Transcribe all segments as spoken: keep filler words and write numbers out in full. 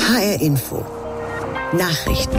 H R Info. Nachrichten.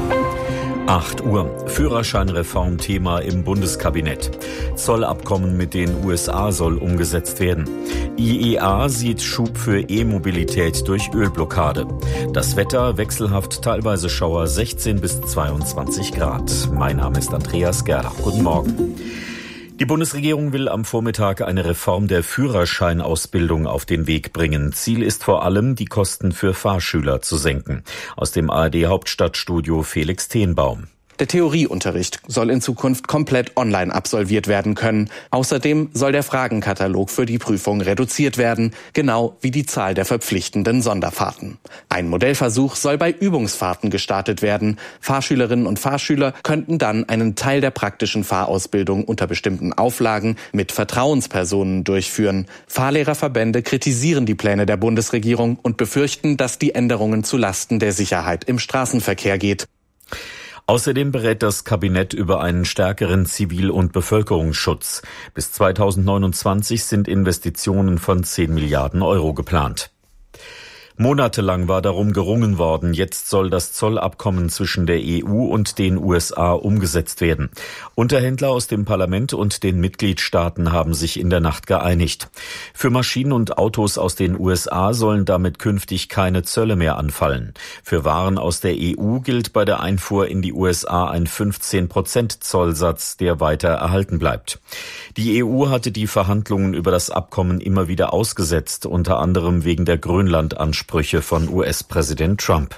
acht Uhr. Führerscheinreform-Thema im Bundeskabinett. Zollabkommen mit den U S A soll umgesetzt werden. I E A sieht Schub für E-Mobilität durch Ölblockade. Das Wetter wechselhaft, teilweise Schauer, sechzehn bis zweiundzwanzig Grad. Mein Name ist Andreas Gerlach. Guten Morgen. Die Bundesregierung will am Vormittag eine Reform der Führerscheinausbildung auf den Weg bringen. Ziel ist vor allem, die Kosten für Fahrschüler zu senken. Aus dem A R D-Hauptstadtstudio Felix Tenbaum. Der Theorieunterricht soll in Zukunft komplett online absolviert werden können. Außerdem soll der Fragenkatalog für die Prüfung reduziert werden, genau wie die Zahl der verpflichtenden Sonderfahrten. Ein Modellversuch soll bei Übungsfahrten gestartet werden. Fahrschülerinnen und Fahrschüler könnten dann einen Teil der praktischen Fahrausbildung unter bestimmten Auflagen mit Vertrauenspersonen durchführen. Fahrlehrerverbände kritisieren die Pläne der Bundesregierung und befürchten, dass die Änderungen zu Lasten der Sicherheit im Straßenverkehr geht. Außerdem berät das Kabinett über einen stärkeren Zivil- und Bevölkerungsschutz. Bis zweitausendneunundzwanzig sind Investitionen von zehn Milliarden Euro geplant. Monatelang war darum gerungen worden, jetzt soll das Zollabkommen zwischen der E U und den U S A umgesetzt werden. Unterhändler aus dem Parlament und den Mitgliedstaaten haben sich in der Nacht geeinigt. Für Maschinen und Autos aus den U S A sollen damit künftig keine Zölle mehr anfallen. Für Waren aus der E U gilt bei der Einfuhr in die U S A ein fünfzehn Prozent Zollsatz, der weiter erhalten bleibt. Die E U hatte die Verhandlungen über das Abkommen immer wieder ausgesetzt, unter anderem wegen der Grönland-Ansprüche von U S-Präsident Trump.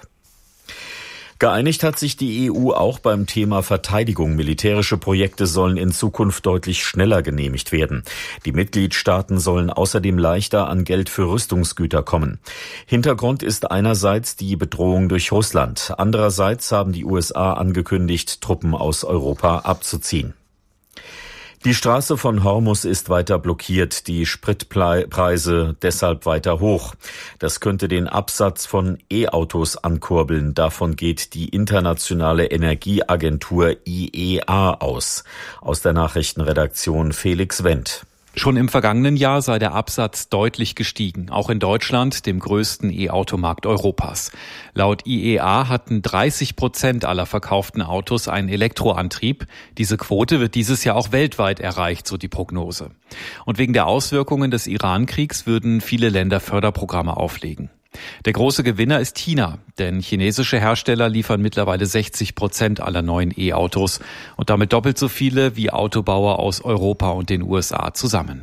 Geeinigt hat sich die E U auch beim Thema Verteidigung. Militärische Projekte sollen in Zukunft deutlich schneller genehmigt werden. Die Mitgliedstaaten sollen außerdem leichter an Geld für Rüstungsgüter kommen. Hintergrund ist einerseits die Bedrohung durch Russland. Andererseits haben die U S A angekündigt, Truppen aus Europa abzuziehen. Die Straße von Hormuz ist weiter blockiert, die Spritpreise deshalb weiter hoch. Das könnte den Absatz von E-Autos ankurbeln. Davon geht die internationale Energieagentur I E A aus. Aus der Nachrichtenredaktion Felix Wendt. Schon im vergangenen Jahr sei der Absatz deutlich gestiegen, auch in Deutschland, dem größten E-Automarkt Europas. Laut I E A hatten dreißig Prozent aller verkauften Autos einen Elektroantrieb. Diese Quote wird dieses Jahr auch weltweit erreicht, so die Prognose. Und wegen der Auswirkungen des Iran-Kriegs würden viele Länder Förderprogramme auflegen. Der große Gewinner ist China, denn chinesische Hersteller liefern mittlerweile sechzig Prozent aller neuen E-Autos und damit doppelt so viele wie Autobauer aus Europa und den U S A zusammen.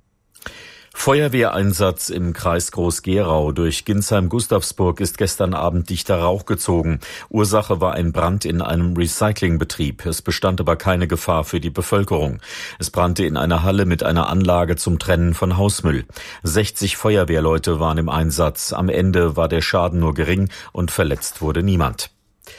Feuerwehreinsatz im Kreis Groß-Gerau. Durch Ginsheim-Gustavsburg ist gestern Abend dichter Rauch gezogen. Ursache war ein Brand in einem Recyclingbetrieb. Es bestand aber keine Gefahr für die Bevölkerung. Es brannte in einer Halle mit einer Anlage zum Trennen von Hausmüll. sechzig Feuerwehrleute waren im Einsatz. Am Ende war der Schaden nur gering und verletzt wurde niemand.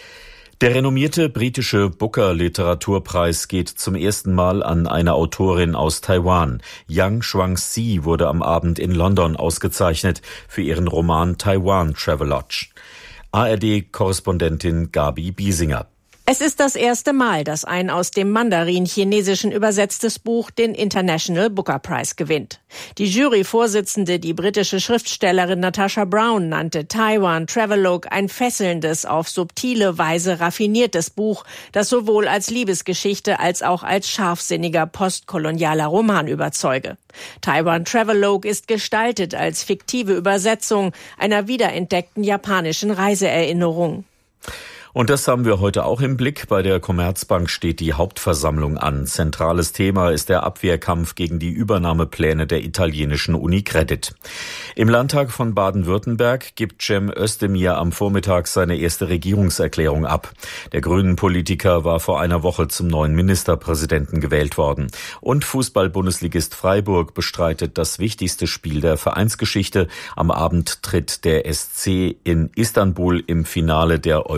Der renommierte britische Booker-Literaturpreis geht zum ersten Mal an eine Autorin aus Taiwan. Yang Shuangzi wurde am Abend in London ausgezeichnet für ihren Roman Taiwan Travelogue. A R D-Korrespondentin Gabi Biesinger. Es ist das erste Mal, dass ein aus dem Mandarin-Chinesischen übersetztes Buch den International Booker Prize gewinnt. Die Juryvorsitzende, die britische Schriftstellerin Natasha Brown, nannte Taiwan Travelogue ein fesselndes, auf subtile Weise raffiniertes Buch, das sowohl als Liebesgeschichte als auch als scharfsinniger postkolonialer Roman überzeuge. Taiwan Travelogue ist gestaltet als fiktive Übersetzung einer wiederentdeckten japanischen Reiseerinnerung. Und das haben wir heute auch im Blick. Bei der Commerzbank steht die Hauptversammlung an. Zentrales Thema ist der Abwehrkampf gegen die Übernahmepläne der italienischen Unicredit. Im Landtag von Baden-Württemberg gibt Cem Özdemir am Vormittag seine erste Regierungserklärung ab. Der Grünen-Politiker war vor einer Woche zum neuen Ministerpräsidenten gewählt worden. Und Fußball-Bundesligist Freiburg bestreitet das wichtigste Spiel der Vereinsgeschichte. Am Abend tritt der S C in Istanbul im Finale der Europa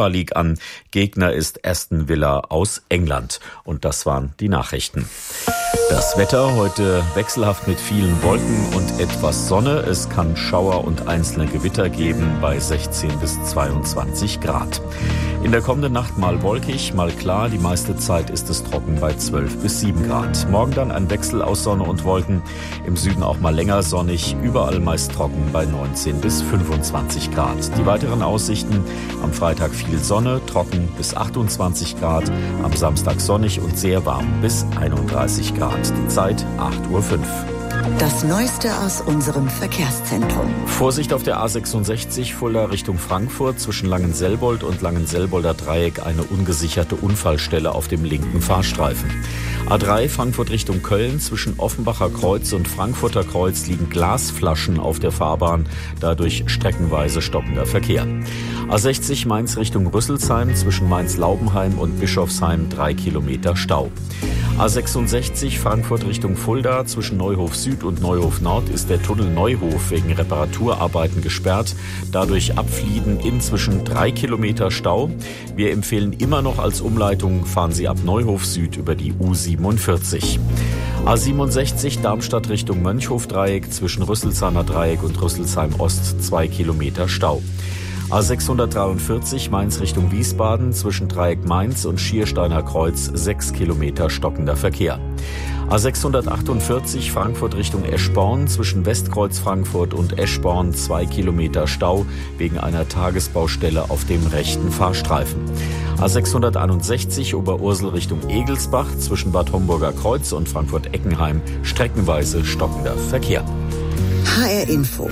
League an. Gegner ist Aston Villa aus England. Und das waren die Nachrichten. Das Wetter heute wechselhaft mit vielen Wolken und etwas Sonne. Es kann Schauer und einzelne Gewitter geben bei sechzehn bis zweiundzwanzig Grad. In der kommenden Nacht mal wolkig, mal klar. Die meiste Zeit ist es trocken bei zwölf bis sieben Grad. Morgen dann ein Wechsel aus Sonne und Wolken. Im Süden auch mal länger sonnig. Überall meist trocken bei neunzehn bis fünfundzwanzig Grad. Die weiteren Aussichten: am Freitag viel Sonne, trocken bis achtundzwanzig Grad. Am Samstag sonnig und sehr warm bis einunddreißig Grad. Die Zeit acht Uhr fünf. Das Neueste aus unserem Verkehrszentrum. Vorsicht auf der A sechsundsechzig, Fulda Richtung Frankfurt. Zwischen Langenselbold und Langenselbolder Dreieck eine ungesicherte Unfallstelle auf dem linken Fahrstreifen. A drei, Frankfurt Richtung Köln. Zwischen Offenbacher Kreuz und Frankfurter Kreuz liegen Glasflaschen auf der Fahrbahn. Dadurch streckenweise stockender Verkehr. A sechzig, Mainz Richtung Rüsselsheim. Zwischen Mainz-Laubenheim und Bischofsheim drei Kilometer Stau. A sechsundsechzig, Frankfurt Richtung Fulda. Zwischen Neuhof Süd und Neuhof Nord ist der Tunnel Neuhof wegen Reparaturarbeiten gesperrt. Dadurch Abflieden inzwischen drei Kilometer Stau. Wir empfehlen immer noch als Umleitung, fahren Sie ab Neuhof Süd über die U siebenundvierzig. A siebenundsechzig, Darmstadt Richtung Mönchhof-Dreieck. Zwischen Rüsselsheimer Dreieck und Rüsselsheim Ost zwei Kilometer Stau. A sechshundertdreiundvierzig, Mainz Richtung Wiesbaden. Zwischen Dreieck Mainz und Schiersteiner Kreuz sechs Kilometer stockender Verkehr. A sechshundertachtundvierzig, Frankfurt Richtung Eschborn. Zwischen Westkreuz Frankfurt und Eschborn zwei Kilometer Stau wegen einer Tagesbaustelle auf dem rechten Fahrstreifen. A sechshunderteinundsechzig, Oberursel Richtung Egelsbach. Zwischen Bad Homburger Kreuz und Frankfurt-Eckenheim streckenweise stockender Verkehr. H R Info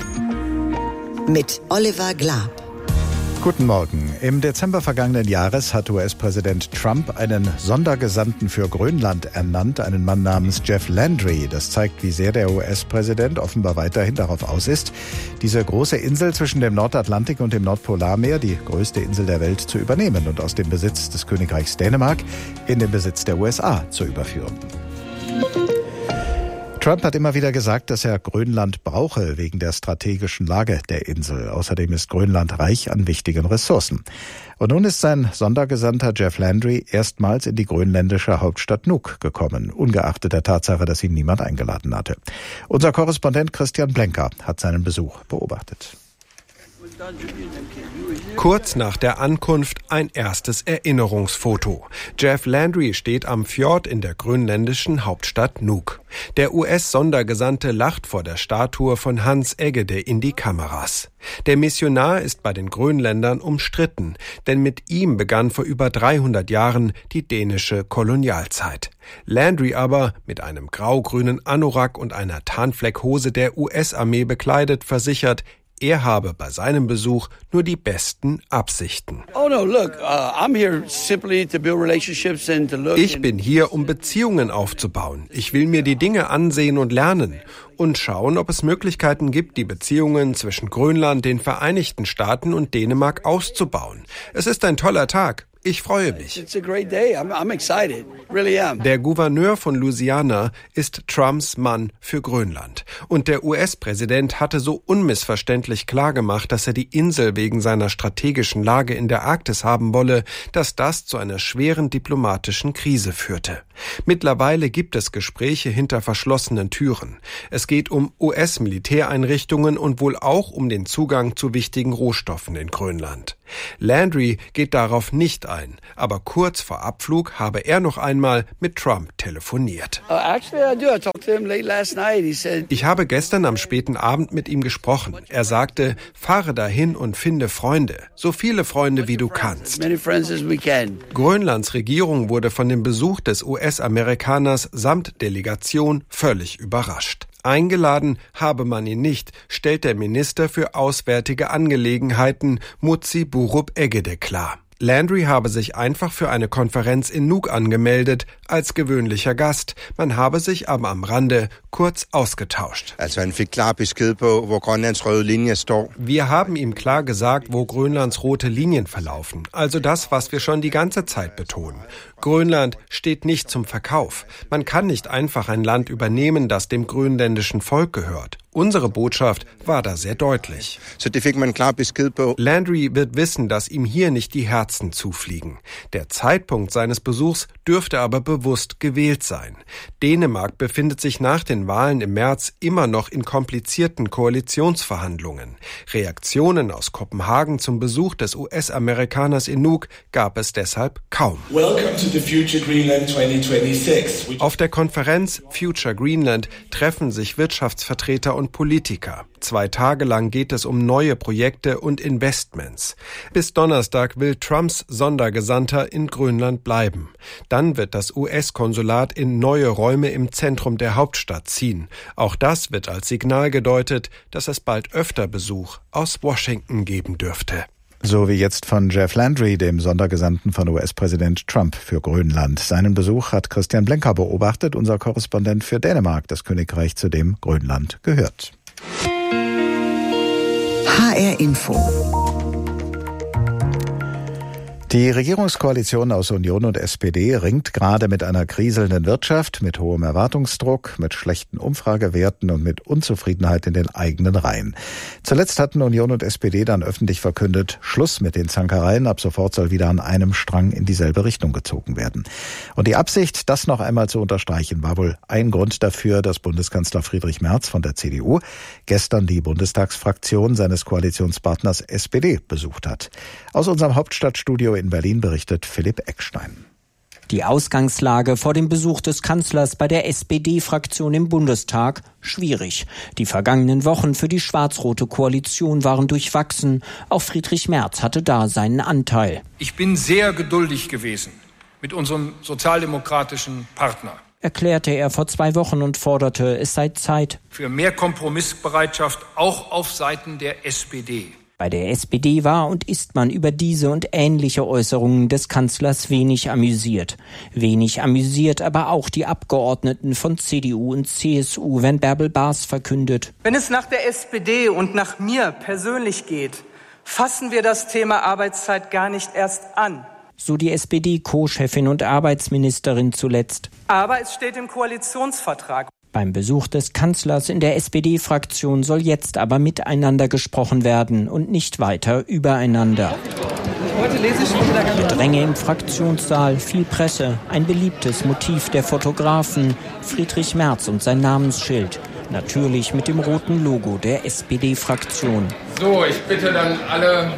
mit Oliver Glab. Guten Morgen. Im Dezember vergangenen Jahres hat U S-Präsident Trump einen Sondergesandten für Grönland ernannt, einen Mann namens Jeff Landry. Das zeigt, wie sehr der U S-Präsident offenbar weiterhin darauf aus ist, diese große Insel zwischen dem Nordatlantik und dem Nordpolarmeer, die größte Insel der Welt, zu übernehmen und aus dem Besitz des Königreichs Dänemark in den Besitz der U S A zu überführen. Trump hat immer wieder gesagt, dass er Grönland brauche wegen der strategischen Lage der Insel. Außerdem ist Grönland reich an wichtigen Ressourcen. Und nun ist sein Sondergesandter Jeff Landry erstmals in die grönländische Hauptstadt Nuuk gekommen, ungeachtet der Tatsache, dass ihn niemand eingeladen hatte. Unser Korrespondent Christian Blenker hat seinen Besuch beobachtet. Kurz nach der Ankunft ein erstes Erinnerungsfoto. Jeff Landry steht am Fjord in der grönländischen Hauptstadt Nuuk. Der U S-Sondergesandte lacht vor der Statue von Hans Egede in die Kameras. Der Missionar ist bei den Grönländern umstritten, denn mit ihm begann vor über dreihundert Jahren die dänische Kolonialzeit. Landry aber, mit einem grau-grünen Anorak und einer Tarnfleckhose der U S-Armee bekleidet, versichert, er habe bei seinem Besuch nur die besten Absichten. Ich bin hier, um Beziehungen aufzubauen. Ich will mir die Dinge ansehen und lernen und schauen, ob es Möglichkeiten gibt, die Beziehungen zwischen Grönland, den Vereinigten Staaten und Dänemark auszubauen. Es ist ein toller Tag. Ich freue mich. Der Gouverneur von Louisiana ist Trumps Mann für Grönland. Und der U S-Präsident hatte so unmissverständlich klargemacht, dass er die Insel wegen seiner strategischen Lage in der Arktis haben wolle, dass das zu einer schweren diplomatischen Krise führte. Mittlerweile gibt es Gespräche hinter verschlossenen Türen. Es geht um U S-Militäreinrichtungen und wohl auch um den Zugang zu wichtigen Rohstoffen in Grönland. Landry geht darauf nicht ein, aber kurz vor Abflug habe er noch einmal mit Trump telefoniert. Ich habe gestern am späten Abend mit ihm gesprochen. Er sagte, fahre dahin und finde Freunde, so viele Freunde wie du kannst. Grönlands Regierung wurde von dem Besuch des U S-Amerikaners samt Delegation völlig überrascht. Eingeladen habe man ihn nicht, stellt der Minister für Auswärtige Angelegenheiten Mutsi Burup Egede klar. Landry habe sich einfach für eine Konferenz in Nuuk angemeldet, als gewöhnlicher Gast. Man habe sich aber am Rande kurz ausgetauscht. Wir haben ihm klar gesagt, wo Grönlands rote Linien verlaufen. Also das, was wir schon die ganze Zeit betonen. Grönland steht nicht zum Verkauf. Man kann nicht einfach ein Land übernehmen, das dem grönländischen Volk gehört. Unsere Botschaft war da sehr deutlich. Landry wird wissen, dass ihm hier nicht die Herzen zufliegen. Der Zeitpunkt seines Besuchs dürfte aber bewusst gewählt sein. Dänemark befindet sich nach den Wahlen im März immer noch in komplizierten Koalitionsverhandlungen. Reaktionen aus Kopenhagen zum Besuch des U S-Amerikaners in Nuuk gab es deshalb kaum. Welcome to the Future Greenland twenty twenty-six. Auf der Konferenz Future Greenland treffen sich Wirtschaftsvertreter und Politiker. Zwei Tage lang geht es um neue Projekte und Investments. Bis Donnerstag will Trumps Sondergesandter in Grönland bleiben. Dann wird das U S-Konsulat in neue Räume im Zentrum der Hauptstadt ziehen. Auch das wird als Signal gedeutet, dass es bald öfter Besuch aus Washington geben dürfte. So wie jetzt von Jeff Landry, dem Sondergesandten von U S-Präsident Trump für Grönland. Seinen Besuch hat Christian Blenker beobachtet, unser Korrespondent für Dänemark, das Königreich, zu dem Grönland gehört. H R Info. Die Regierungskoalition aus Union und S P D ringt gerade mit einer kriselnden Wirtschaft, mit hohem Erwartungsdruck, mit schlechten Umfragewerten und mit Unzufriedenheit in den eigenen Reihen. Zuletzt hatten Union und S P D dann öffentlich verkündet, Schluss mit den Zankereien, ab sofort soll wieder an einem Strang in dieselbe Richtung gezogen werden. Und die Absicht, das noch einmal zu unterstreichen, war wohl ein Grund dafür, dass Bundeskanzler Friedrich Merz von der C D U gestern die Bundestagsfraktion seines Koalitionspartners S P D besucht hat. Aus unserem Hauptstadtstudio in Berlin berichtet Philipp Eckstein. Die Ausgangslage vor dem Besuch des Kanzlers bei der S P D-Fraktion im Bundestag schwierig. Die vergangenen Wochen für die schwarz-rote Koalition waren durchwachsen. Auch Friedrich Merz hatte da seinen Anteil. Ich bin sehr geduldig gewesen mit unserem sozialdemokratischen Partner, erklärte er vor zwei Wochen und forderte, es sei Zeit für mehr Kompromissbereitschaft auch auf Seiten der S P D. Bei der S P D war und ist man über diese und ähnliche Äußerungen des Kanzlers wenig amüsiert. Wenig amüsiert aber auch die Abgeordneten von C D U und C S U, wenn Bärbel Baas verkündet: Wenn es nach der S P D und nach mir persönlich geht, fassen wir das Thema Arbeitszeit gar nicht erst an. So die S P D-Co-Chefin und Arbeitsministerin zuletzt. Aber es steht im Koalitionsvertrag. Beim Besuch des Kanzlers in der S P D-Fraktion soll jetzt aber miteinander gesprochen werden und nicht weiter übereinander. Heute lese ich schon wieder Gedränge im Fraktionssaal, viel Presse, ein beliebtes Motiv der Fotografen, Friedrich Merz und sein Namensschild. Natürlich mit dem roten Logo der S P D-Fraktion. So, ich bitte dann alle,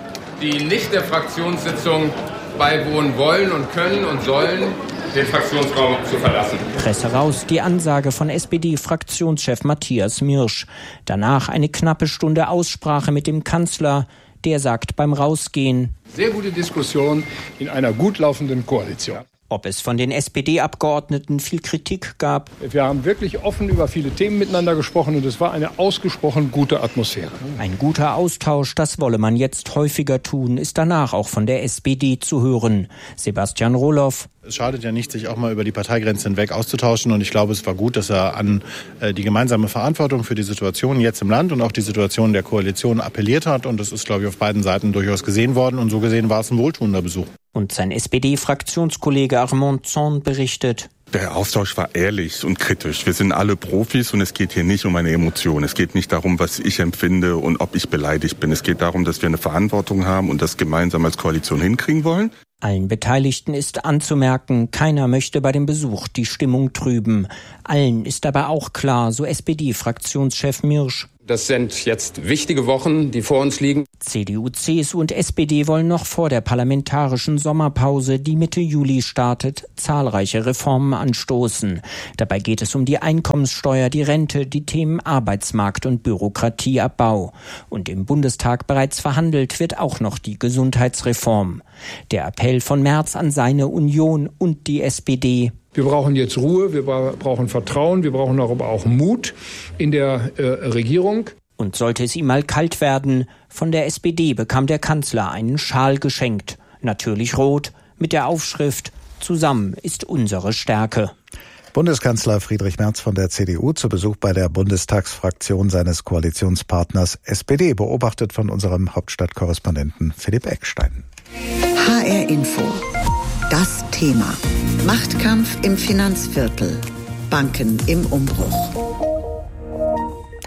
die nicht der Fraktionssitzung beiwohnen wollen und können und sollen, den Fraktionsraum zu verlassen. Presse raus, die Ansage von S P D-Fraktionschef Matthias Mirsch. Danach eine knappe Stunde Aussprache mit dem Kanzler. Der sagt beim Rausgehen: Sehr gute Diskussion in einer gut laufenden Koalition. Ob es von den S P D-Abgeordneten viel Kritik gab? Wir haben wirklich offen über viele Themen miteinander gesprochen und es war eine ausgesprochen gute Atmosphäre. Ein guter Austausch, das wolle man jetzt häufiger tun, ist danach auch von der S P D zu hören. Sebastian Rohloff. Es schadet ja nicht, sich auch mal über die Parteigrenzen hinweg auszutauschen. Und ich glaube, es war gut, dass er an äh, die gemeinsame Verantwortung für die Situation jetzt im Land und auch die Situation der Koalition appelliert hat. Und das ist, glaube ich, auf beiden Seiten durchaus gesehen worden. Und so gesehen war es ein wohltuender Besuch. Und sein S P D-Fraktionskollege Armand Zorn berichtet: Der Austausch war ehrlich und kritisch. Wir sind alle Profis und es geht hier nicht um eine Emotion. Es geht nicht darum, was ich empfinde und ob ich beleidigt bin. Es geht darum, dass wir eine Verantwortung haben und das gemeinsam als Koalition hinkriegen wollen. Allen Beteiligten ist anzumerken, keiner möchte bei dem Besuch die Stimmung trüben. Allen ist aber auch klar, so S P D-Fraktionschef Mirsch: Das sind jetzt wichtige Wochen, die vor uns liegen. C D U, C S U und S P D wollen noch vor der parlamentarischen Sommerpause, die Mitte Juli startet, zahlreiche Reformen anstoßen. Dabei geht es um die Einkommenssteuer, die Rente, die Themen Arbeitsmarkt und Bürokratieabbau. Und im Bundestag bereits verhandelt wird auch noch die Gesundheitsreform. Der Appell von Merz an seine Union und die S P D: Wir brauchen jetzt Ruhe, wir brauchen Vertrauen, wir brauchen aber auch Mut in der äh, Regierung. Und sollte es ihm mal kalt werden, von der S P D bekam der Kanzler einen Schal geschenkt. Natürlich rot, mit der Aufschrift: Zusammen ist unsere Stärke. Bundeskanzler Friedrich Merz von der C D U zu Besuch bei der Bundestagsfraktion seines Koalitionspartners S P D, beobachtet von unserem Hauptstadtkorrespondenten Philipp Eckstein. H R Info. Das Thema: Machtkampf im Finanzviertel. Banken im Umbruch.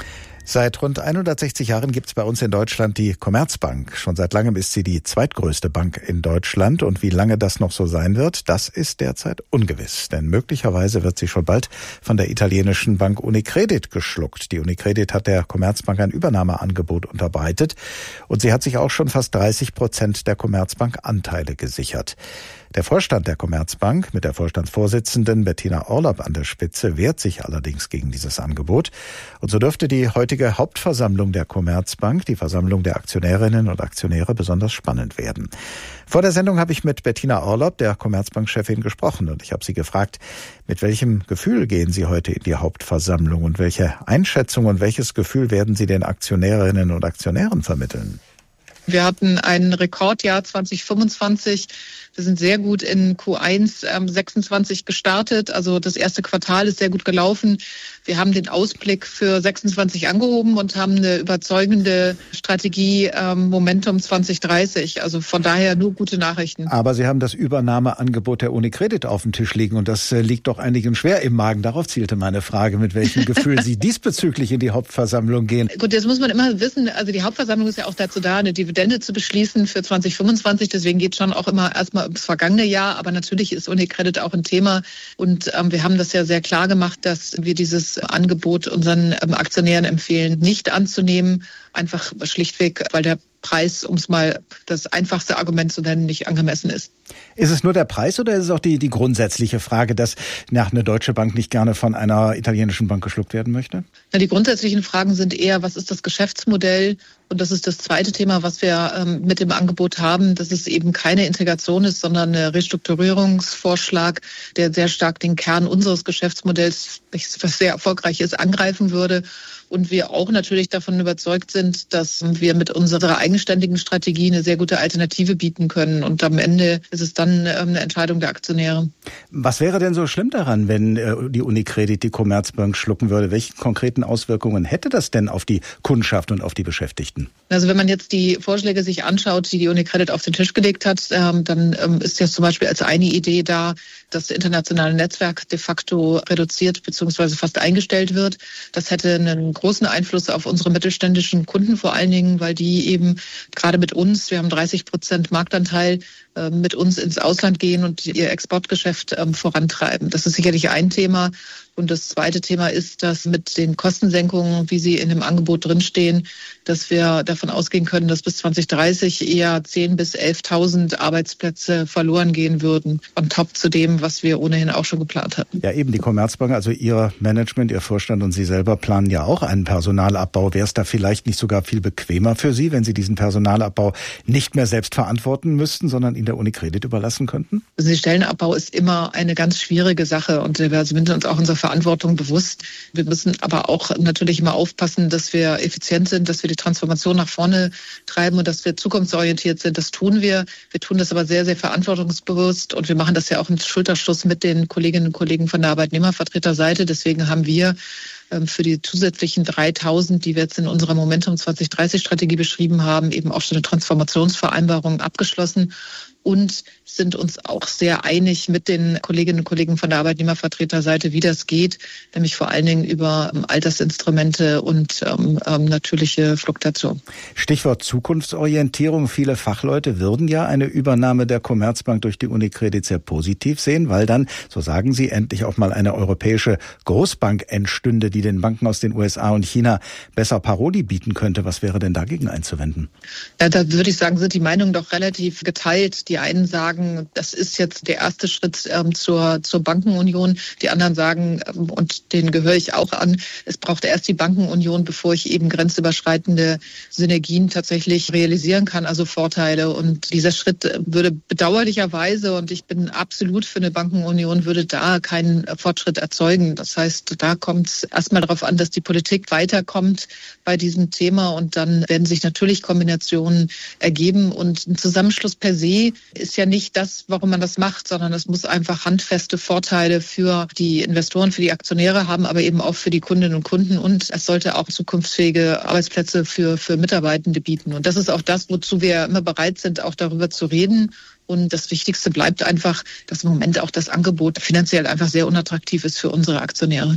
Seit rund hundertsechzig Jahren gibt es bei uns in Deutschland die Commerzbank. Schon seit langem ist sie die zweitgrößte Bank in Deutschland. Und wie lange das noch so sein wird, das ist derzeit ungewiss. Denn möglicherweise wird sie schon bald von der italienischen Bank Unicredit geschluckt. Die Unicredit hat der Commerzbank ein Übernahmeangebot unterbreitet. Und sie hat sich auch schon fast dreißig Prozent der Commerzbank Anteile gesichert. Der Vorstand der Commerzbank mit der Vorstandsvorsitzenden Bettina Orlopp an der Spitze wehrt sich allerdings gegen dieses Angebot. Und so dürfte die heutige Hauptversammlung der Commerzbank, die Versammlung der Aktionärinnen und Aktionäre, besonders spannend werden. Vor der Sendung habe ich mit Bettina Orlopp, der Commerzbank-Chefin, gesprochen. Und ich habe sie gefragt, mit welchem Gefühl gehen Sie heute in die Hauptversammlung und welche Einschätzung und welches Gefühl werden Sie den Aktionärinnen und Aktionären vermitteln? Wir hatten ein Rekordjahr zwanzig fünfundzwanzig. Wir sind sehr gut in Q eins ähm, sechsundzwanzig gestartet. Also das erste Quartal ist sehr gut gelaufen. Wir haben den Ausblick für sechsundzwanzig angehoben und haben eine überzeugende Strategie ähm, Momentum zwanzig dreißig. Also von daher nur gute Nachrichten. Aber Sie haben das Übernahmeangebot der Unicredit auf dem Tisch liegen und das äh, liegt doch einigen schwer im Magen. Darauf zielte meine Frage, mit welchem Gefühl Sie diesbezüglich in die Hauptversammlung gehen. Gut, jetzt muss man immer wissen, also die Hauptversammlung ist ja auch dazu da, eine Dividende zu beschließen für zwanzig fünfundzwanzig. Deswegen geht es schon auch immer erstmal ums vergangene Jahr. Aber natürlich ist Unicredit auch ein Thema. Und ähm, wir haben das ja sehr klar gemacht, dass wir dieses Angebot unseren ähm, Aktionären empfehlen, nicht anzunehmen. Einfach schlichtweg, weil der Preis, um es mal das einfachste Argument zu nennen, nicht angemessen ist. Ist es nur der Preis oder ist es auch die, die grundsätzliche Frage, dass nach eine deutsche Bank nicht gerne von einer italienischen Bank geschluckt werden möchte? Na, die grundsätzlichen Fragen sind eher, was ist das Geschäftsmodell? Und das ist das zweite Thema, was wir ähm, mit dem Angebot haben, dass es eben keine Integration ist, sondern ein Restrukturierungsvorschlag, der sehr stark den Kern unseres Geschäftsmodells, was sehr erfolgreich ist, angreifen würde. Und wir auch natürlich davon überzeugt sind, dass wir mit unserer eigenständigen Strategie eine sehr gute Alternative bieten können. Und am Ende ist es dann eine Entscheidung der Aktionäre. Was wäre denn so schlimm daran, wenn die Unicredit die Commerzbank schlucken würde? Welche konkreten Auswirkungen hätte das denn auf die Kundschaft und auf die Beschäftigten? Also wenn man jetzt die Vorschläge sich anschaut, die die Unicredit auf den Tisch gelegt hat, dann ist jetzt zum Beispiel als eine Idee da, dass das internationale Netzwerk de facto reduziert bzw. fast eingestellt wird. Das hätte einen großen Einfluss auf unsere mittelständischen Kunden vor allen Dingen, weil die eben gerade mit uns, wir haben dreißig Prozent Marktanteil, mit uns ins Ausland gehen und ihr Exportgeschäft vorantreiben. Das ist sicherlich ein Thema. Und das zweite Thema ist, dass mit den Kostensenkungen, wie sie in dem Angebot drinstehen, dass wir davon ausgehen können, dass bis zwanzig dreißig eher zehntausend bis elftausend Arbeitsplätze verloren gehen würden, on top zu dem, was wir ohnehin auch schon geplant hatten. Ja, eben die Commerzbank, also Ihr Management, Ihr Vorstand und Sie selber planen ja auch einen Personalabbau. Wäre es da vielleicht nicht sogar viel bequemer für Sie, wenn Sie diesen Personalabbau nicht mehr selbst verantworten müssten, sondern in der Unicredit überlassen könnten? Also der Stellenabbau ist immer eine ganz schwierige Sache und wir sind uns auch unserer Verantwortung bewusst. Wir müssen aber auch natürlich immer aufpassen, dass wir effizient sind, dass wir die Transformation nach vorne treiben und dass wir zukunftsorientiert sind. Das tun wir. Wir tun das aber sehr, sehr verantwortungsbewusst und wir machen das ja auch im Schulterschluss mit den Kolleginnen und Kollegen von der Arbeitnehmervertreterseite. Deswegen haben wir für die zusätzlichen dreitausend, die wir jetzt in unserer Momentum zwanzig dreißig Strategie beschrieben haben, eben auch schon eine Transformationsvereinbarung abgeschlossen und sind uns auch sehr einig mit den Kolleginnen und Kollegen von der Arbeitnehmervertreterseite, wie das geht, nämlich vor allen Dingen über Altersinstrumente und ähm, ähm, natürliche Fluktuation. Stichwort Zukunftsorientierung. Viele Fachleute würden ja eine Übernahme der Commerzbank durch die Unicredit sehr positiv sehen, weil dann, so sagen Sie, endlich auch mal eine europäische Großbank entstünde, die den Banken aus den U S A und China besser Paroli bieten könnte. Was wäre denn dagegen einzuwenden? Ja, da würde ich sagen, sind die Meinungen doch relativ geteilt. Die einen sagen, das ist jetzt der erste Schritt ähm, zur, zur Bankenunion. Die anderen sagen, ähm, und denen gehöre ich auch an, es braucht erst die Bankenunion, bevor ich eben grenzüberschreitende Synergien tatsächlich realisieren kann, also Vorteile. Und dieser Schritt würde bedauerlicherweise, und ich bin absolut für eine Bankenunion, würde da keinen Fortschritt erzeugen. Das heißt, da kommt es erstmal darauf an, dass die Politik weiterkommt bei diesem Thema und dann werden sich natürlich Kombinationen ergeben. Und ein Zusammenschluss per se ist ja nicht das, warum man das macht, sondern es muss einfach handfeste Vorteile für die Investoren, für die Aktionäre haben, aber eben auch für die Kundinnen und Kunden. Und es sollte auch zukunftsfähige Arbeitsplätze für, für Mitarbeitende bieten. Und das ist auch das, wozu wir immer bereit sind, auch darüber zu reden. Und das Wichtigste bleibt einfach, dass im Moment auch das Angebot finanziell einfach sehr unattraktiv ist für unsere Aktionäre.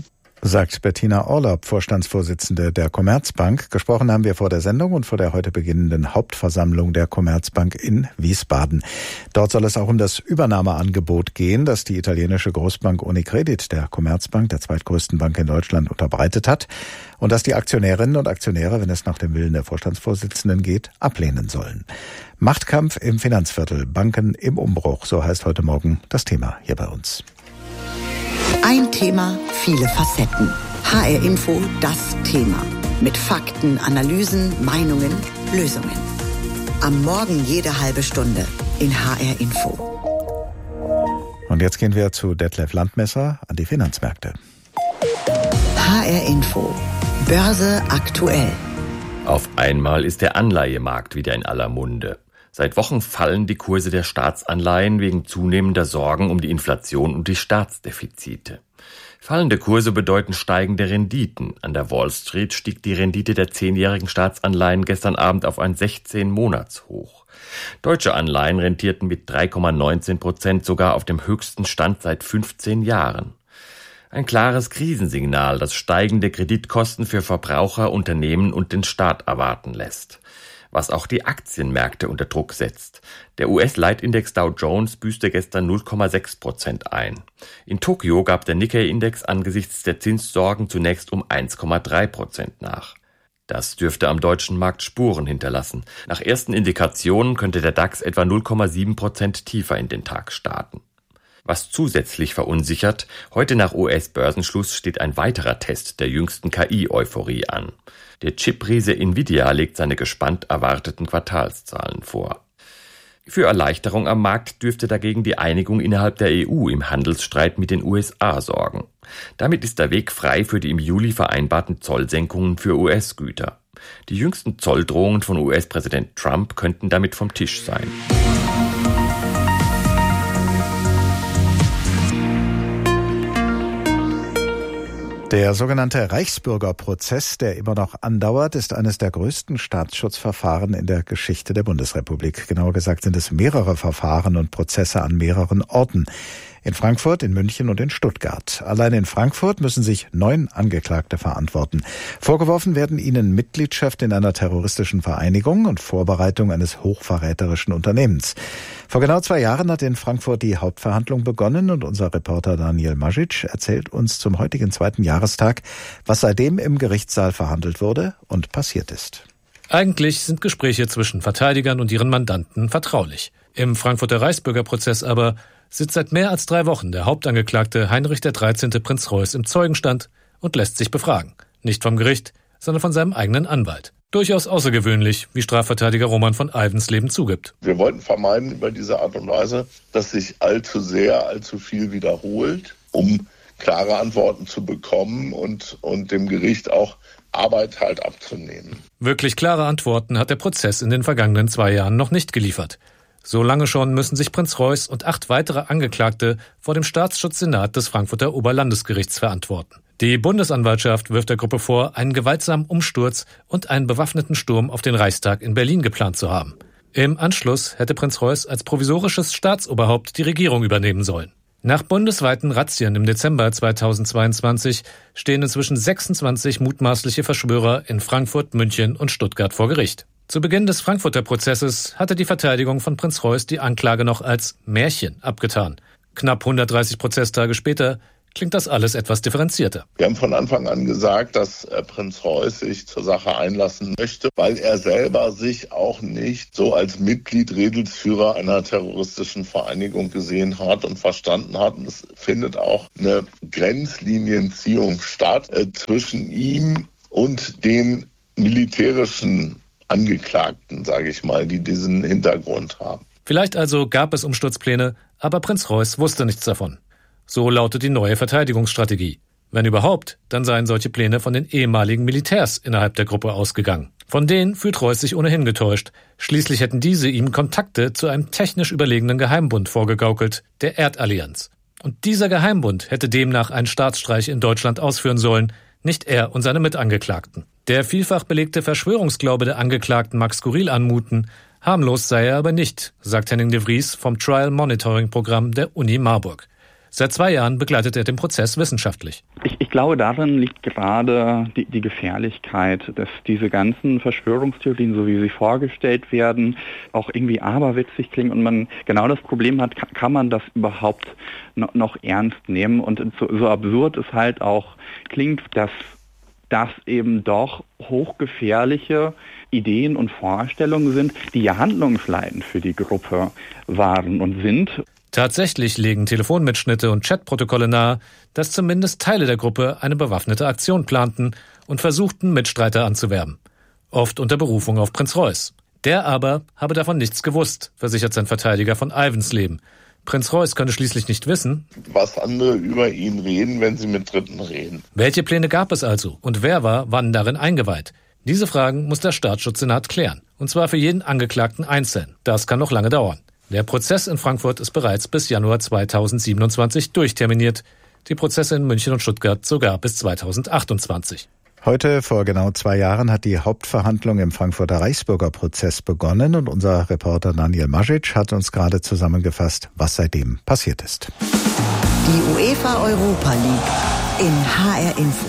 sagt Bettina Orlob, Vorstandsvorsitzende der Commerzbank. Gesprochen haben wir vor der Sendung und vor der heute beginnenden Hauptversammlung der Commerzbank in Wiesbaden. Dort soll es auch um das Übernahmeangebot gehen, das die italienische Großbank Unicredit der Commerzbank, der zweitgrößten Bank in Deutschland, unterbreitet hat und das die Aktionärinnen und Aktionäre, wenn es nach dem Willen der Vorstandsvorsitzenden geht, ablehnen sollen. Machtkampf im Finanzviertel, Banken im Umbruch, so heißt heute Morgen das Thema hier bei uns. Ein Thema, viele Facetten. H R Info, das Thema. Mit Fakten, Analysen, Meinungen, Lösungen. Am Morgen jede halbe Stunde in H R Info. Und jetzt gehen wir zu Detlef Landmesser an die Finanzmärkte. H R Info. Börse aktuell. Auf einmal ist der Anleihemarkt wieder in aller Munde. Seit Wochen fallen die Kurse der Staatsanleihen wegen zunehmender Sorgen um die Inflation und die Staatsdefizite. Fallende Kurse bedeuten steigende Renditen. An der Wall Street stieg die Rendite der zehnjährigen Staatsanleihen gestern Abend auf ein sechzehn-Monats-Hoch. Deutsche Anleihen rentierten mit drei Komma neunzehn Prozent sogar auf dem höchsten Stand seit fünfzehn Jahren. Ein klares Krisensignal, das steigende Kreditkosten für Verbraucher, Unternehmen und den Staat erwarten lässt. Was auch die Aktienmärkte unter Druck setzt. Der U S-Leitindex Dow Jones büßte gestern null Komma sechs Prozent ein. In Tokio gab der Nikkei-Index angesichts der Zinssorgen zunächst um eins Komma drei Prozent nach. Das dürfte am deutschen Markt Spuren hinterlassen. Nach ersten Indikationen könnte der DAX etwa null Komma sieben Prozent tiefer in den Tag starten. Was zusätzlich verunsichert, heute nach U S-Börsenschluss steht ein weiterer Test der jüngsten K I-Euphorie an. Der Chip-Riese Nvidia legt seine gespannt erwarteten Quartalszahlen vor. Für Erleichterung am Markt dürfte dagegen die Einigung innerhalb der E U im Handelsstreit mit den U S A sorgen. Damit ist der Weg frei für die im Juli vereinbarten Zollsenkungen für U S-Güter. Die jüngsten Zolldrohungen von U S-Präsident Trump könnten damit vom Tisch sein. Der sogenannte Reichsbürgerprozess, der immer noch andauert, ist eines der größten Staatsschutzverfahren in der Geschichte der Bundesrepublik. Genauer gesagt sind es mehrere Verfahren und Prozesse an mehreren Orten. In Frankfurt, in München und in Stuttgart. Allein in Frankfurt müssen sich neun Angeklagte verantworten. Vorgeworfen werden ihnen Mitgliedschaft in einer terroristischen Vereinigung und Vorbereitung eines hochverräterischen Unternehmens. Vor genau zwei Jahren hat in Frankfurt die Hauptverhandlung begonnen und unser Reporter Daniel Majic erzählt uns zum heutigen zweiten Jahrestag, was seitdem im Gerichtssaal verhandelt wurde und passiert ist. Eigentlich sind Gespräche zwischen Verteidigern und ihren Mandanten vertraulich. Im Frankfurter Reichsbürgerprozess aber sitzt seit mehr als drei Wochen der Hauptangeklagte Heinrich der dreizehnte Prinz Reuß im Zeugenstand und lässt sich befragen. Nicht vom Gericht, sondern von seinem eigenen Anwalt. Durchaus außergewöhnlich, wie Strafverteidiger Roman von Alvensleben zugibt. Wir wollten vermeiden über diese Art und Weise, dass sich allzu sehr, allzu viel wiederholt, um klare Antworten zu bekommen und, und dem Gericht auch Arbeit halt abzunehmen. Wirklich klare Antworten hat der Prozess in den vergangenen zwei Jahren noch nicht geliefert. So lange schon müssen sich Prinz Reuß und acht weitere Angeklagte vor dem Staatsschutzsenat des Frankfurter Oberlandesgerichts verantworten. Die Bundesanwaltschaft wirft der Gruppe vor, einen gewaltsamen Umsturz und einen bewaffneten Sturm auf den Reichstag in Berlin geplant zu haben. Im Anschluss hätte Prinz Reuß als provisorisches Staatsoberhaupt die Regierung übernehmen sollen. Nach bundesweiten Razzien im Dezember zweitausendzweiundzwanzig stehen inzwischen sechsundzwanzig mutmaßliche Verschwörer in Frankfurt, München und Stuttgart vor Gericht. Zu Beginn des Frankfurter Prozesses hatte die Verteidigung von Prinz Reuß die Anklage noch als Märchen abgetan. Knapp hundertdreißig Prozesstage später klingt das alles etwas differenzierter. Wir haben von Anfang an gesagt, dass Prinz Reuß sich zur Sache einlassen möchte, weil er selber sich auch nicht so als Mitglied, Redelsführer einer terroristischen Vereinigung gesehen hat und verstanden hat. Und es findet auch eine Grenzlinienziehung statt äh, zwischen ihm und den militärischen Angeklagten, sage ich mal, die diesen Hintergrund haben. Vielleicht also gab es Umsturzpläne, aber Prinz Reuß wusste nichts davon. So lautet die neue Verteidigungsstrategie. Wenn überhaupt, dann seien solche Pläne von den ehemaligen Militärs innerhalb der Gruppe ausgegangen. Von denen fühlt Reuß sich ohnehin getäuscht. Schließlich hätten diese ihm Kontakte zu einem technisch überlegenen Geheimbund vorgegaukelt, der Erdallianz. Und dieser Geheimbund hätte demnach einen Staatsstreich in Deutschland ausführen sollen, nicht er und seine Mitangeklagten. Der vielfach belegte Verschwörungsglaube der Angeklagten mag skurril anmuten, harmlos sei er aber nicht, sagt Henning de Vries vom Trial Monitoring Programm der Uni Marburg. Seit zwei Jahren begleitet er den Prozess wissenschaftlich. Ich, ich glaube, darin liegt gerade die, die Gefährlichkeit, dass diese ganzen Verschwörungstheorien, so wie sie vorgestellt werden, auch irgendwie aberwitzig klingen und man genau das Problem hat, kann, kann man das überhaupt noch, noch ernst nehmen? Und so, so absurd es halt auch klingt, dass das eben doch hochgefährliche Ideen und Vorstellungen sind, die ja handlungsleitend für die Gruppe waren und sind. Tatsächlich legen Telefonmitschnitte und Chatprotokolle nahe, dass zumindest Teile der Gruppe eine bewaffnete Aktion planten und versuchten, Mitstreiter anzuwerben. Oft unter Berufung auf Prinz Reuß. Der aber habe davon nichts gewusst, versichert sein Verteidiger von Alvensleben. Prinz Reuß könne schließlich nicht wissen, was andere über ihn reden, wenn sie mit Dritten reden. Welche Pläne gab es also und wer war wann darin eingeweiht? Diese Fragen muss der Staatsschutzsenat klären. Und zwar für jeden Angeklagten einzeln. Das kann noch lange dauern. Der Prozess in Frankfurt ist bereits bis Januar zweitausendsiebenundzwanzig durchterminiert. Die Prozesse in München und Stuttgart sogar bis zweitausendachtundzwanzig. Heute, vor genau zwei Jahren, hat die Hauptverhandlung im Frankfurter Reichsbürgerprozess begonnen und unser Reporter Daniel Mažič hat uns gerade zusammengefasst, was seitdem passiert ist. Die UEFA Europa League in H R Info.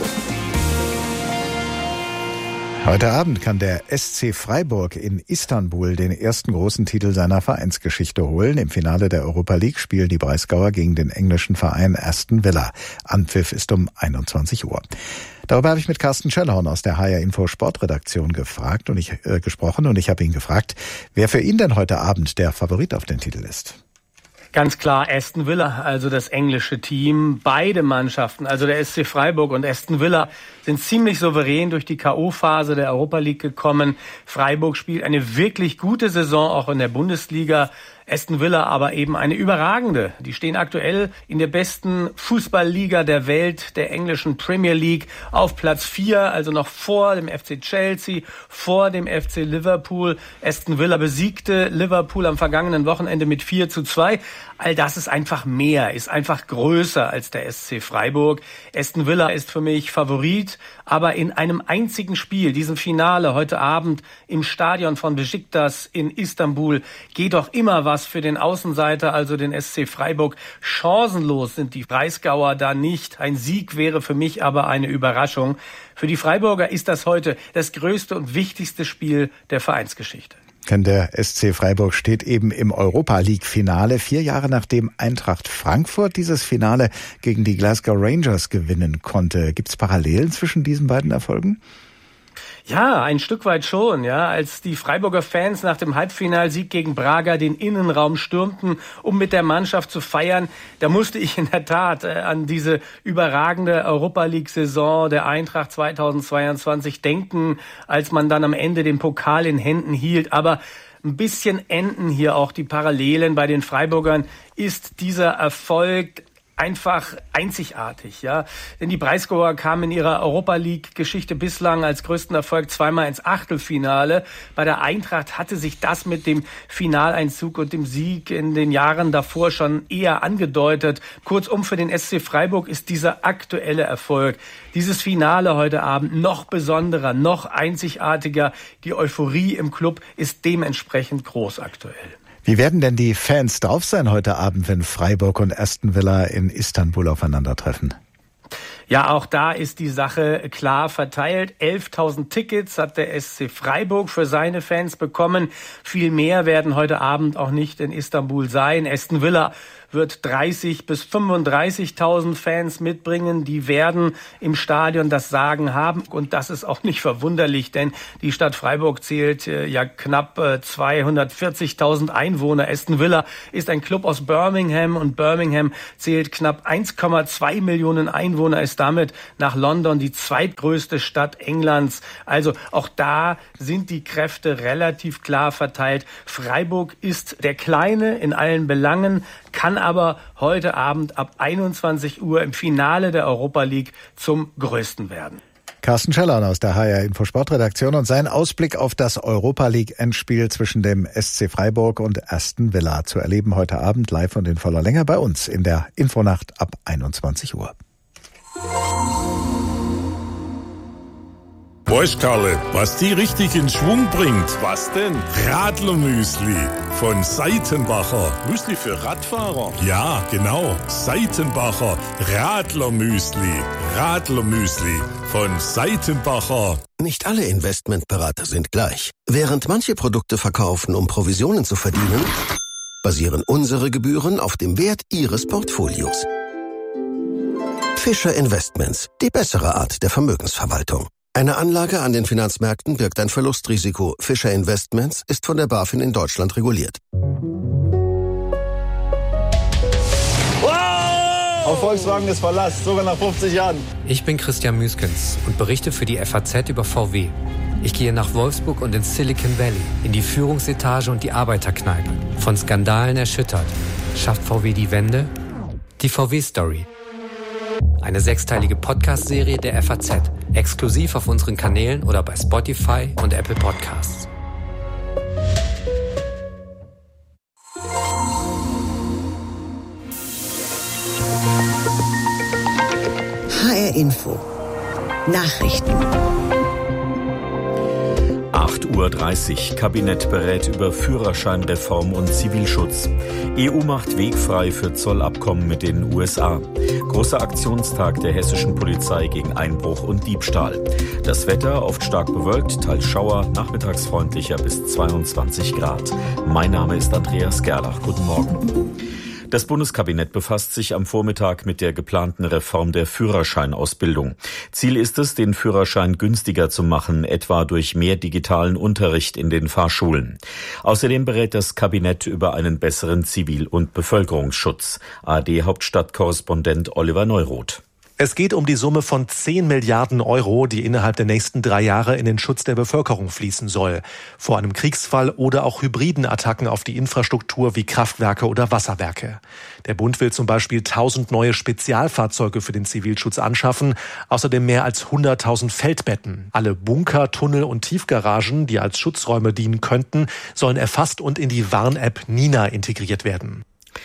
Heute Abend kann der S C Freiburg in Istanbul den ersten großen Titel seiner Vereinsgeschichte holen. Im Finale der Europa League spielen die Breisgauer gegen den englischen Verein Aston Villa. Anpfiff ist um einundzwanzig Uhr. Darüber habe ich mit Carsten Schellhorn aus der H R Info Sportredaktion gefragt und ich äh, gesprochen und ich habe ihn gefragt, wer für ihn denn heute Abend der Favorit auf den Titel ist. Ganz klar Aston Villa, also das englische Team. Beide Mannschaften, also der S C Freiburg und Aston Villa, sind ziemlich souverän durch die K O-Phase der Europa League gekommen. Freiburg spielt eine wirklich gute Saison auch in der Bundesliga. Aston Villa aber eben eine überragende. Die stehen aktuell in der besten Fußballliga der Welt, der englischen Premier League, auf Platz vier, also noch vor dem F C Chelsea, vor dem F C Liverpool. Aston Villa besiegte Liverpool am vergangenen Wochenende mit vier zu zwei. All das ist einfach mehr, ist einfach größer als der S C Freiburg. Aston Villa ist für mich Favorit, aber in einem einzigen Spiel, diesem Finale heute Abend im Stadion von Besiktas in Istanbul, geht doch immer was für den Außenseiter, also den S C Freiburg. Chancenlos sind die Breisgauer da nicht. Ein Sieg wäre für mich aber eine Überraschung. Für die Freiburger ist das heute das größte und wichtigste Spiel der Vereinsgeschichte. Denn der S C Freiburg steht eben im Europa-League-Finale, vier Jahre nachdem Eintracht Frankfurt dieses Finale gegen die Glasgow Rangers gewinnen konnte. Gibt es Parallelen zwischen diesen beiden Erfolgen? Ja, ein Stück weit schon, ja. Als die Freiburger Fans nach dem Halbfinalsieg gegen Braga den Innenraum stürmten, um mit der Mannschaft zu feiern, da musste ich in der Tat äh, an diese überragende Europa-League-Saison der Eintracht zweitausendzweiundzwanzig denken, als man dann am Ende den Pokal in Händen hielt. Aber ein bisschen enden hier auch die Parallelen bei den Freiburgern. Ist dieser Erfolg einfach einzigartig, ja. Denn die Breisgauer kamen in ihrer Europa-League-Geschichte bislang als größten Erfolg zweimal ins Achtelfinale. Bei der Eintracht hatte sich das mit dem Finaleinzug und dem Sieg in den Jahren davor schon eher angedeutet. Kurzum, für den S C Freiburg ist dieser aktuelle Erfolg, dieses Finale heute Abend noch besonderer, noch einzigartiger. Die Euphorie im Club ist dementsprechend groß aktuell. Wie werden denn die Fans drauf sein heute Abend, wenn Freiburg und Aston Villa in Istanbul aufeinandertreffen? Ja, auch da ist die Sache klar verteilt. elftausend Tickets hat der S C Freiburg für seine Fans bekommen. Viel mehr werden heute Abend auch nicht in Istanbul sein. Aston Villa wird dreißig bis fünfunddreißigtausend Fans mitbringen. Die werden im Stadion das Sagen haben. Und das ist auch nicht verwunderlich, denn die Stadt Freiburg zählt äh, ja knapp äh, zweihundertvierzigtausend Einwohner. Aston Villa ist ein Club aus Birmingham und Birmingham zählt knapp eins Komma zwei Millionen Einwohner, ist damit nach London die zweitgrößte Stadt Englands. Also auch da sind die Kräfte relativ klar verteilt. Freiburg ist der Kleine in allen Belangen, kann aber heute Abend ab einundzwanzig Uhr im Finale der Europa League zum Größten werden. Carsten Schellhorn aus der H R Info Sportredaktion und sein Ausblick auf das Europa League Endspiel zwischen dem S C Freiburg und Aston Villa zu erleben heute Abend live und in voller Länge bei uns in der Infonacht ab einundzwanzig Uhr. Weißt, Karle, was die richtig in Schwung bringt? Was denn? Radlermüsli von Seitenbacher. Müsli für Radfahrer? Ja, genau. Seitenbacher Radlermüsli. Radlermüsli von Seitenbacher. Nicht alle Investmentberater sind gleich. Während manche Produkte verkaufen, um Provisionen zu verdienen, basieren unsere Gebühren auf dem Wert Ihres Portfolios. Fischer Investments, die bessere Art der Vermögensverwaltung. Eine Anlage an den Finanzmärkten birgt ein Verlustrisiko. Fischer Investments ist von der BaFin in Deutschland reguliert. Wow! Auf Volkswagen ist Verlass, sogar nach fünfzig Jahren. Ich bin Christian Müskens und berichte für die F A Z über V W. Ich gehe nach Wolfsburg und ins Silicon Valley, in die Führungsetage und die Arbeiterkneipe. Von Skandalen erschüttert. Schafft V W die Wende? Die V W-Story. Eine sechsteilige Podcast-Serie der F A Z. Exklusiv auf unseren Kanälen oder bei Spotify und Apple Podcasts. H R Info. Nachrichten. acht Uhr dreißig. Kabinett berät über Führerscheinreform und Zivilschutz. E U macht Weg frei für Zollabkommen mit den U S A. Großer Aktionstag der hessischen Polizei gegen Einbruch und Diebstahl. Das Wetter oft stark bewölkt, teils Schauer, nachmittags freundlicher bis zweiundzwanzig Grad. Mein Name ist Andreas Gerlach. Guten Morgen. Das Bundeskabinett befasst sich am Vormittag mit der geplanten Reform der Führerscheinausbildung. Ziel ist es, den Führerschein günstiger zu machen, etwa durch mehr digitalen Unterricht in den Fahrschulen. Außerdem berät das Kabinett über einen besseren Zivil- und Bevölkerungsschutz. A R D-Hauptstadtkorrespondent Oliver Neuroth. Es geht um die Summe von zehn Milliarden Euro, die innerhalb der nächsten drei Jahre in den Schutz der Bevölkerung fließen soll. Vor einem Kriegsfall oder auch hybriden Attacken auf die Infrastruktur wie Kraftwerke oder Wasserwerke. Der Bund will zum Beispiel tausend neue Spezialfahrzeuge für den Zivilschutz anschaffen, außerdem mehr als hunderttausend Feldbetten. Alle Bunker, Tunnel und Tiefgaragen, die als Schutzräume dienen könnten, sollen erfasst und in die Warn-App Nina integriert werden.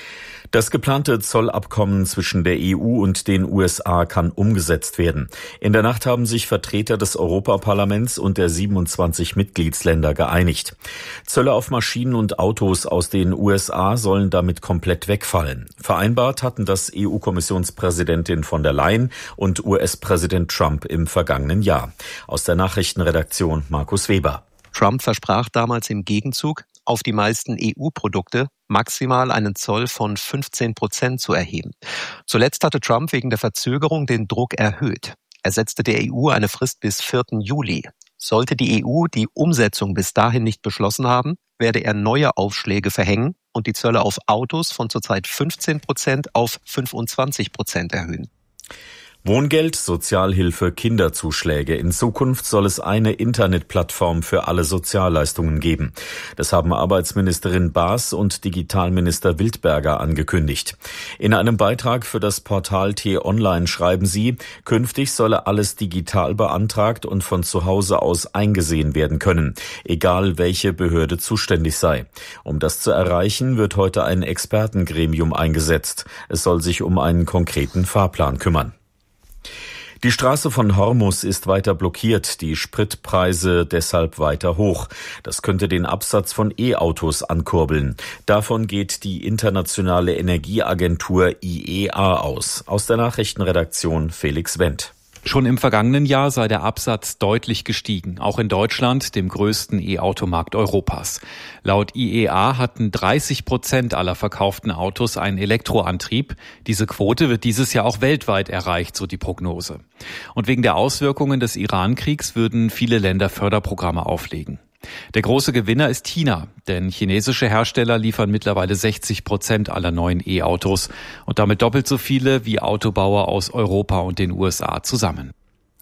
Das geplante Zollabkommen zwischen der E U und den U S A kann umgesetzt werden. In der Nacht haben sich Vertreter des Europaparlaments und der siebenundzwanzig Mitgliedsländer geeinigt. Zölle auf Maschinen und Autos aus den U S A sollen damit komplett wegfallen. Vereinbart hatten das E U-Kommissionspräsidentin von der Leyen und U S-Präsident Trump im vergangenen Jahr. Aus der Nachrichtenredaktion Markus Weber. Trump versprach damals im Gegenzug, auf die meisten E U-Produkte maximal einen Zoll von fünfzehn Prozent zu erheben. Zuletzt hatte Trump wegen der Verzögerung den Druck erhöht. Er setzte der E U eine Frist bis vierten Juli. Sollte die E U die Umsetzung bis dahin nicht beschlossen haben, werde er neue Aufschläge verhängen und die Zölle auf Autos von zurzeit fünfzehn Prozent auf fünfundzwanzig Prozent erhöhen. Wohngeld, Sozialhilfe, Kinderzuschläge. In Zukunft soll es eine Internetplattform für alle Sozialleistungen geben. Das haben Arbeitsministerin Baas und Digitalminister Wildberger angekündigt. In einem Beitrag für das Portal T-Online schreiben sie, künftig solle alles digital beantragt und von zu Hause aus eingesehen werden können, egal welche Behörde zuständig sei. Um das zu erreichen, wird heute ein Expertengremium eingesetzt. Es soll sich um einen konkreten Fahrplan kümmern. Die Straße von Hormus ist weiter blockiert, die Spritpreise deshalb weiter hoch. Das könnte den Absatz von E-Autos ankurbeln. Davon geht die internationale Energieagentur I E A aus. Aus der Nachrichtenredaktion Felix Wendt. Schon im vergangenen Jahr sei der Absatz deutlich gestiegen, auch in Deutschland, dem größten E-Automarkt Europas. Laut I E A hatten dreißig Prozent aller verkauften Autos einen Elektroantrieb. Diese Quote wird dieses Jahr auch weltweit erreicht, so die Prognose. Und wegen der Auswirkungen des Iran-Kriegs würden viele Länder Förderprogramme auflegen. Der große Gewinner ist China, denn chinesische Hersteller liefern mittlerweile sechzig Prozent aller neuen E-Autos und damit doppelt so viele wie Autobauer aus Europa und den U S A zusammen.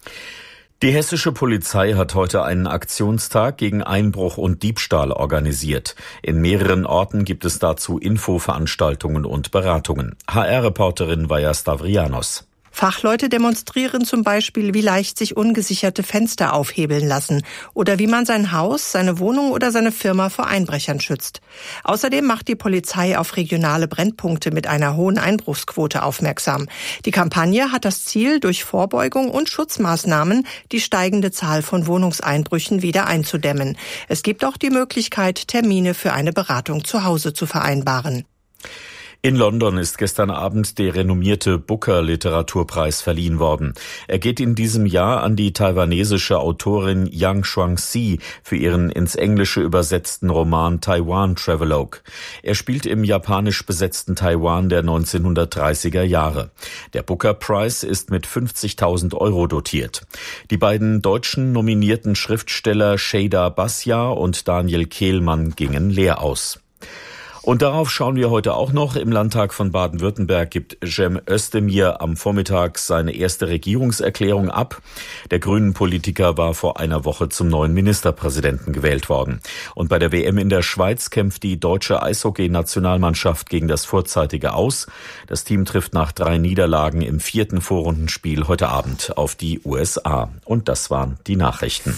Die hessische Polizei hat heute einen Aktionstag gegen Einbruch und Diebstahl organisiert. In mehreren Orten gibt es dazu Infoveranstaltungen und Beratungen. H R-Reporterin Vaja Stavrianos. Fachleute demonstrieren zum Beispiel, wie leicht sich ungesicherte Fenster aufhebeln lassen oder wie man sein Haus, seine Wohnung oder seine Firma vor Einbrechern schützt. Außerdem macht die Polizei auf regionale Brennpunkte mit einer hohen Einbruchsquote aufmerksam. Die Kampagne hat das Ziel, durch Vorbeugung und Schutzmaßnahmen die steigende Zahl von Wohnungseinbrüchen wieder einzudämmen. Es gibt auch die Möglichkeit, Termine für eine Beratung zu Hause zu vereinbaren. In London ist gestern Abend der renommierte Booker-Literaturpreis verliehen worden. Er geht in diesem Jahr an die taiwanesische Autorin Yang Shuangzi für ihren ins Englische übersetzten Roman Taiwan Travelogue. Er spielt im japanisch besetzten Taiwan der neunzehnhundertdreißiger Jahre. Der Booker Prize ist mit fünfzigtausend Euro dotiert. Die beiden deutschen nominierten Schriftsteller Şeyda Basya und Daniel Kehlmann gingen leer aus. Und darauf schauen wir heute auch noch. Im Landtag von Baden-Württemberg gibt Cem Özdemir am Vormittag seine erste Regierungserklärung ab. Der Grünen-Politiker war vor einer Woche zum neuen Ministerpräsidenten gewählt worden. Und bei der W M in der Schweiz kämpft die deutsche Eishockey-Nationalmannschaft gegen das vorzeitige Aus. Das Team trifft nach drei Niederlagen im vierten Vorrundenspiel heute Abend auf die U S A. Und das waren die Nachrichten.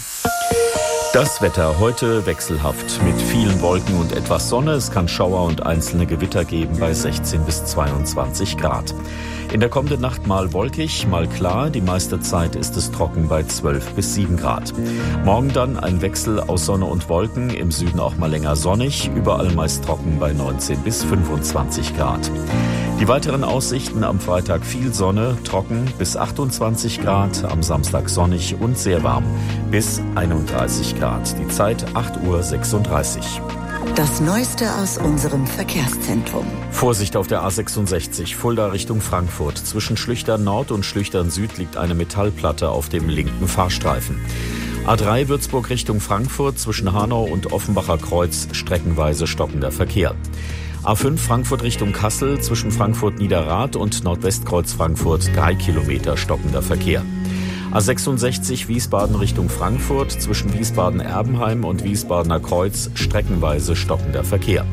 Das Wetter heute wechselhaft mit vielen Wolken und etwas Sonne. Es kann Schauer und einzelne Gewitter geben bei sechzehn bis zweiundzwanzig Grad. In der kommenden Nacht mal wolkig, mal klar. Die meiste Zeit ist es trocken bei zwölf bis sieben Grad. Morgen dann ein Wechsel aus Sonne und Wolken. Im Süden auch mal länger sonnig. Überall meist trocken bei neunzehn bis fünfundzwanzig Grad. Die weiteren Aussichten: am Freitag viel Sonne, trocken bis achtundzwanzig Grad, am Samstag sonnig und sehr warm bis einunddreißig Grad. Die Zeit acht Uhr sechsunddreißig. Das Neueste aus unserem Verkehrszentrum. Vorsicht auf der A sechsundsechzig, Fulda Richtung Frankfurt. Zwischen Schlüchtern Nord und Schlüchtern Süd liegt eine Metallplatte auf dem linken Fahrstreifen. A drei Würzburg Richtung Frankfurt, zwischen Hanau und Offenbacher Kreuz streckenweise stockender Verkehr. A fünf Frankfurt Richtung Kassel, zwischen Frankfurt Niederrad und Nordwestkreuz Frankfurt drei Kilometer stockender Verkehr. A sechsundsechzig Wiesbaden Richtung Frankfurt, zwischen Wiesbaden-Erbenheim und Wiesbadener Kreuz streckenweise stockender Verkehr.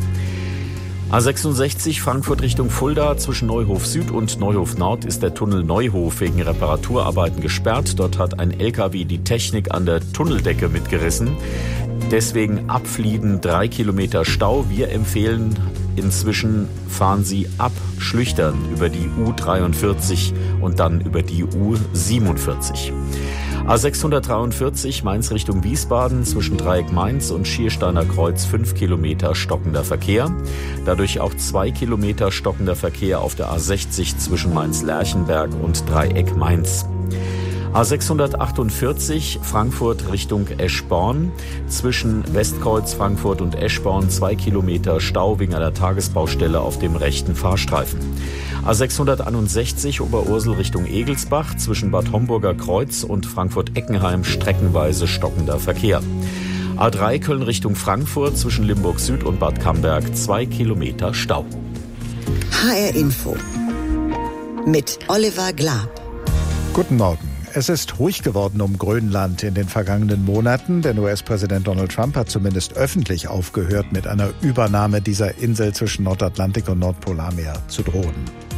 A sechsundsechzig Frankfurt Richtung Fulda, zwischen Neuhof Süd und Neuhof Nord ist der Tunnel Neuhof wegen Reparaturarbeiten gesperrt. Dort hat ein L K W die Technik an der Tunneldecke mitgerissen. Deswegen abfliegen drei Kilometer Stau. Wir empfehlen inzwischen, fahren Sie ab Schlüchtern über die U dreiundvierzig und dann über die U siebenundvierzig. A sechshundertdreiundvierzig Mainz Richtung Wiesbaden, zwischen Dreieck Mainz und Schiersteiner Kreuz fünf Kilometer stockender Verkehr. Dadurch auch zwei Kilometer stockender Verkehr auf der A sechzig zwischen Mainz-Lerchenberg und Dreieck Mainz. A sechshundertachtundvierzig Frankfurt Richtung Eschborn, zwischen Westkreuz Frankfurt und Eschborn zwei Kilometer Stau wegen einer Tagesbaustelle auf dem rechten Fahrstreifen. A sechshunderteinundsechzig Oberursel Richtung Egelsbach, zwischen Bad Homburger Kreuz und Frankfurt-Eckenheim streckenweise stockender Verkehr. A drei Köln Richtung Frankfurt, zwischen Limburg Süd und Bad Camberg zwei Kilometer Stau. H R Info mit Oliver Glab. Guten Morgen. Es ist ruhig geworden um Grönland in den vergangenen Monaten, denn U S-Präsident Donald Trump hat zumindest öffentlich aufgehört, mit einer Übernahme dieser Insel zwischen Nordatlantik und Nordpolarmeer zu drohen.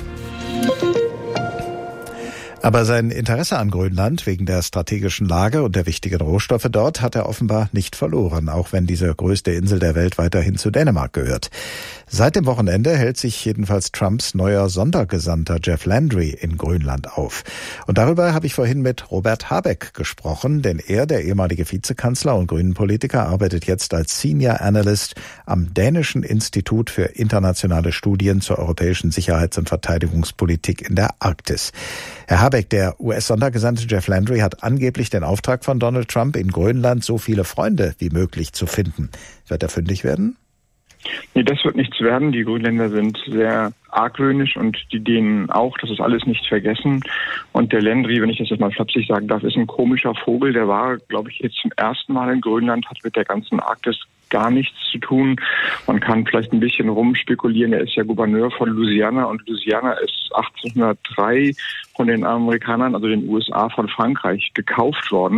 Aber sein Interesse an Grönland wegen der strategischen Lage und der wichtigen Rohstoffe dort hat er offenbar nicht verloren, auch wenn diese größte Insel der Welt weiterhin zu Dänemark gehört. Seit dem Wochenende hält sich jedenfalls Trumps neuer Sondergesandter Jeff Landry in Grönland auf. Und darüber habe ich vorhin mit Robert Habeck gesprochen, denn er, der ehemalige Vizekanzler und Grünen-Politiker, arbeitet jetzt als Senior Analyst am Dänischen Institut für internationale Studien zur europäischen Sicherheits- und Verteidigungspolitik in der Arktis. Herr Habeck, der U S-Sondergesandte Jeff Landry hat angeblich den Auftrag von Donald Trump, in Grönland so viele Freunde wie möglich zu finden. Wird er fündig werden? Nee, das wird nichts werden. Die Grönländer sind sehr argwöhnisch und die Dänen auch. Das ist alles nicht vergessen. Und der Landry, wenn ich das jetzt mal flapsig sagen darf, ist ein komischer Vogel. Der war, glaube ich, jetzt zum ersten Mal in Grönland, hat mit der ganzen Arktis gar nichts zu tun. Man kann vielleicht ein bisschen rumspekulieren. Er ist ja Gouverneur von Louisiana und Louisiana ist achtzehnhundertdrei von den Amerikanern, also den U S A, von Frankreich gekauft worden.